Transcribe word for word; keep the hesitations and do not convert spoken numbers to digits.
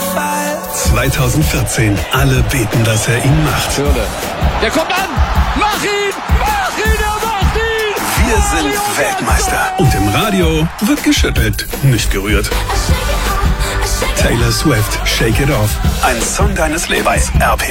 zweitausendvierzehn. Alle beten, dass er ihn macht. Schürrle. Der kommt an! Mach ihn! Mach ihn! Er macht ihn! Wir sind Weltmeister. Und im Radio wird geschüttelt, nicht gerührt. Taylor Swift, Shake It Off. Ein Song deines Lebens. R P